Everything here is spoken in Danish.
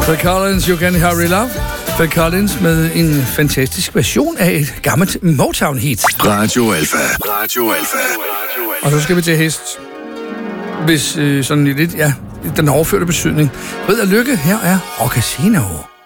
Phil Collins, You Can Hurry Love. Phil Collins med en fantastisk version af et gammelt Motown-hit. Radio Alpha. Radio Alpha. Og så skal vi til hest. Hvis sådan lidt, ja, den overførte betydning. Rid og lykke, her er Rock Casino.